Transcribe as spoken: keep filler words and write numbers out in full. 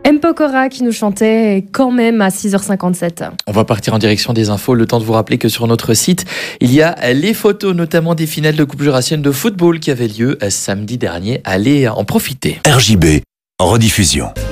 M. Pokora qui nous chantait quand même à six heures cinquante-sept. On va partir en direction des infos. Le temps de vous rappeler que sur notre site, il y a les photos, notamment des finales de Coupe Jurassienne de football qui avaient lieu samedi dernier. Allez en profiter. R J B, en rediffusion.